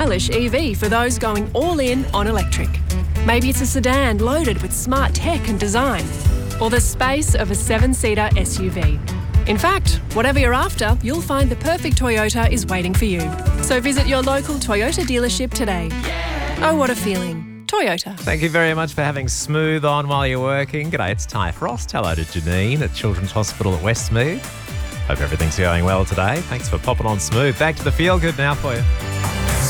stylish EV for those going all in on electric. Maybe it's a sedan loaded with smart tech and design, or the space of a 7-seater SUV. In fact, whatever you're after, you'll find the perfect Toyota is waiting for you. So visit your local Toyota dealership today. Oh, what a feeling. Toyota. Thank you very much for having Smooth on while you're working. G'day, it's Ty Frost. Hello to Janine at Children's Hospital at Westmead. Hope everything's going well today. Thanks for popping on Smooth. Back to the feel good now for you.